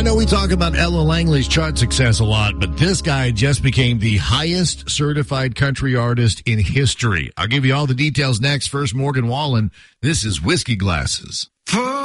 know we talk about Ella Langley's chart success a lot, but this guy just became the highest certified country artist in history. I'll give you all the details next. First, Morgan Wallen. This is Whiskey Glasses.